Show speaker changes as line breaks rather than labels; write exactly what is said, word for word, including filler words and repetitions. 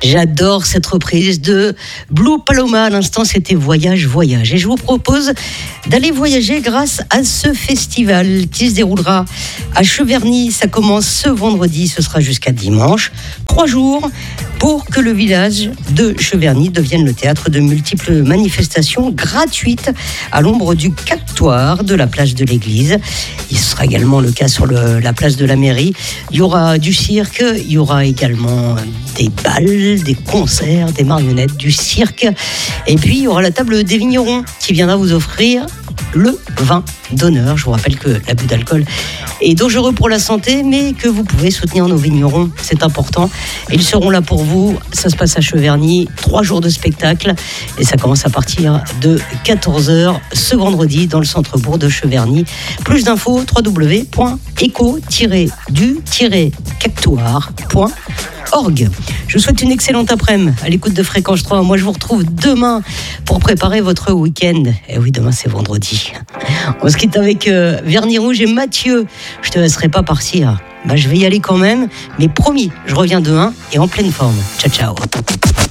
J'adore cette reprise de Blue Paloma. À l'instant, c'était Voyage, Voyage. Et je vous propose d'aller voyager grâce à ce festival qui se déroulera à Cheverny. Ça commence ce vendredi, ce sera jusqu'à dimanche. Trois jours pour que le village de Cheverny devienne le théâtre de multiples manifestations gratuites à l'ombre du cactoire de la place de l'église. Il sera également le cas sur le, la place de la mairie. Il y aura du cirque, il y aura également des balles, des concerts, des marionnettes, du cirque. Et puis, il y aura la table des vignerons qui viendra vous offrir le vin d'honneur. Je vous rappelle que l'abus d'alcool est dangereux pour la santé, mais que vous pouvez soutenir nos vignerons, c'est important. Et ils seront là pour vous. Ça se passe à Cheverny, trois jours de spectacle. Et ça commence à partir de quatorze heures ce vendredi dans le centre-bourg de Cheverny. Plus d'infos, w w w point éco tiret du tiret cactoire point org. Je vous souhaite une excellente après-midi à l'écoute de Fréquence trois. Moi, je vous retrouve demain pour préparer votre week-end. Et oui, demain, c'est vendredi. On se quitte avec euh, Vernis Rouge et Mathieu. Je te laisserai pas partir. Bah, je vais y aller quand même. Mais promis, je reviens demain et en pleine forme. Ciao, ciao.